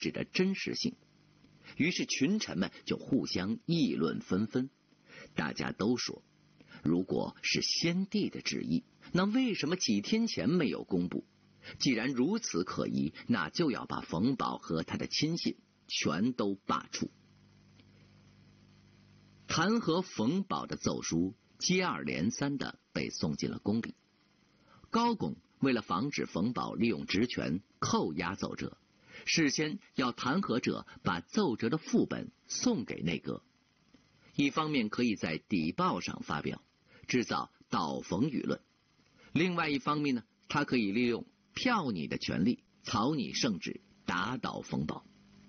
旨的真实性。于是群臣们就互相议论纷纷，大家都说，如果是先帝的旨意，那为什么几天前没有公布？既然如此可疑，那就要把冯保和他的亲信全都罢黜。弹劾冯保的奏书接二连三的被送进了宫里。高拱为了防止冯保利用职权扣押奏折，事先要弹劾者把奏折的副本送给内阁，一方面可以在邸报上发表，制造倒冯舆论；另外一方面呢，他可以利用票拟的权力草拟圣旨，打倒冯保。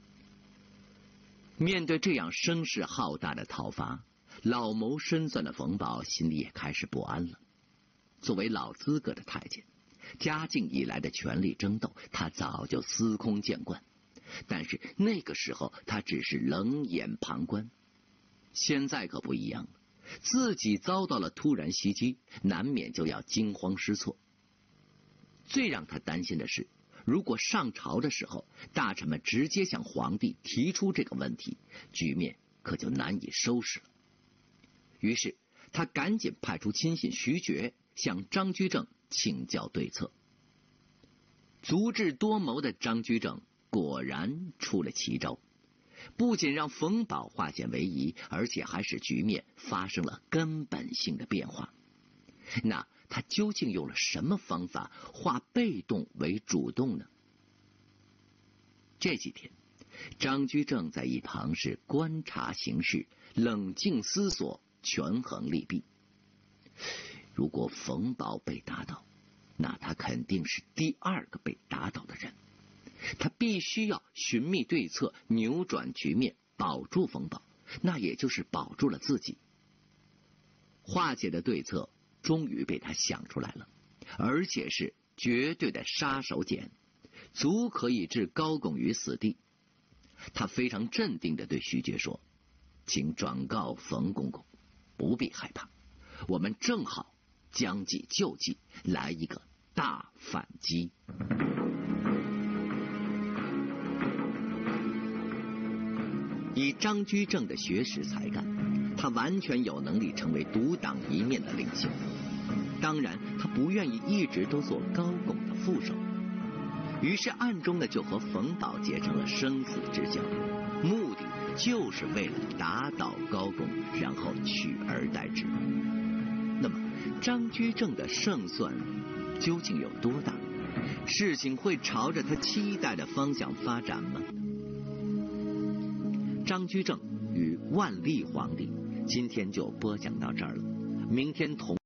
面对这样声势浩大的讨伐，老谋深算的冯保心里也开始不安了。作为老资格的太监，嘉靖以来的权力争斗，他早就司空见惯，但是那个时候他只是冷眼旁观。现在可不一样了，自己遭到了突然袭击，难免就要惊慌失措。最让他担心的是，如果上朝的时候大臣们直接向皇帝提出这个问题，局面可就难以收拾了。于是他赶紧派出亲信徐觉向张居正请教对策。足智多谋的张居正果然出了奇招，不仅让冯保化险为夷，而且还使局面发生了根本性的变化。那他究竟用了什么方法化被动为主动呢？这几天，张居正在一旁是观察形势，冷静思索，权衡利弊。如果冯保被打倒，那他肯定是第二个被打倒的人。他必须要寻觅对策，扭转局面，保住冯保，那也就是保住了自己。化解的对策终于被他想出来了，而且是绝对的杀手锏，足可以置高拱于死地。他非常镇定地对徐觉说：“请转告冯公公，不必害怕，我们正好将计就计，来一个大反击。”以张居正的学识才干，他完全有能力成为独当一面的领袖。当然，他不愿意一直都做高拱的副手，于是暗中呢就和冯保结成了生死之交，目的就是为了打倒高拱，然后取而代之。那么，张居正的胜算究竟有多大？事情会朝着他期待的方向发展吗？张居正与万历皇帝今天就播讲到这儿了，明天同